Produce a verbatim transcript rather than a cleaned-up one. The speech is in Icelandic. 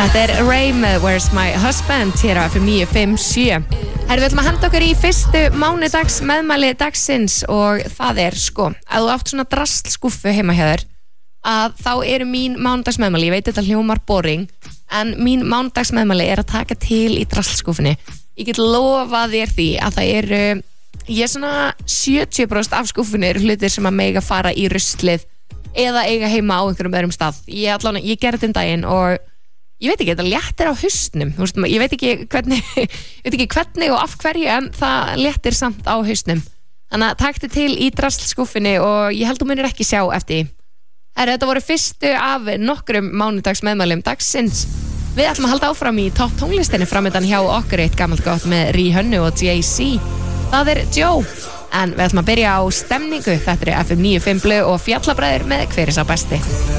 Þetta er Ray með Where's My Husband hér á F M níu fimm sjö. Herru, við ætlum að henda okkur í fyrstu mánudags meðmæli dagsins og það er sko, að þú átt svona drastlskúffu heima hjá þér, að þá eru mín mánudags meðmæli, ég veit þetta hljómar boring, en mín mánudags meðmæli er að taka til í drastlskúffunni. Ég get lofað þér því að það eru, ég er svona sjötíu prósent af skúffunni eru hlutir sem að mega fara í ruslið eða eiga heima á einhverjum öðrum stað. Ég, allan, ég gerði þetta um daginn og ég veit ekki, þetta léttir á hausnum, ég veit ekki hvernig, veit ekki hvernig og af hverju, en það léttir samt á hausnum. Þannig að taktu til í drastlskúffunni og ég held þú munir ekki sjá eftir því. Herru, þetta voru fyrstu af nokkrum mánudags meðmælum dagsins. Við ætlum að halda áfram í topp tónlistinni framöndan hjá okkur eitt gamalt gott með Rihanna og Jay-Z. Það er Joe, en við ætlum að byrja á stemningu. Þetta er F M níu fimm Blu og Fjallabræður með Hver er sá besti.